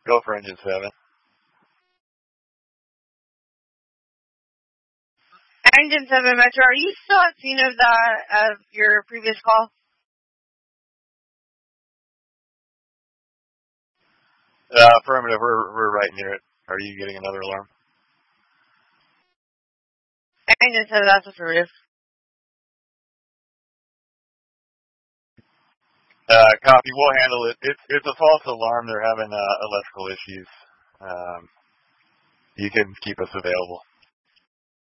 Go for engine 7. Engine 7 Metro, are you still at scene of your previous call? Affirmative, we're right near it. Are you getting another alarm? Engine 7, that's affirmative. Copy, we'll handle it. It's a false alarm. They're having electrical issues. You can keep us available.